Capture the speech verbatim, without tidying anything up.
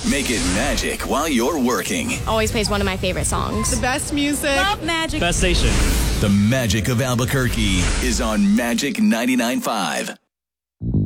Make it magic while you're working. Always plays one of my favorite songs. The best music. Love Magic. Best station. The magic of Albuquerque is on Magic ninety-nine point five.